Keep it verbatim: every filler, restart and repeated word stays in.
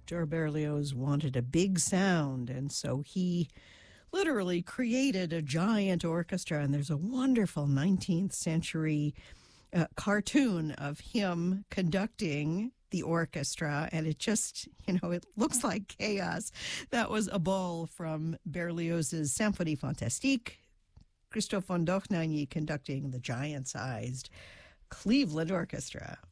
Hector Berlioz wanted a big sound, and so he literally created a giant orchestra. And there's a wonderful nineteenth century uh, cartoon of him conducting the orchestra, and it just, you know, it looks like chaos. That was a ball from Berlioz's Symphonie Fantastique. Christophe von Dohnanyi conducting the giant-sized Cleveland Orchestra.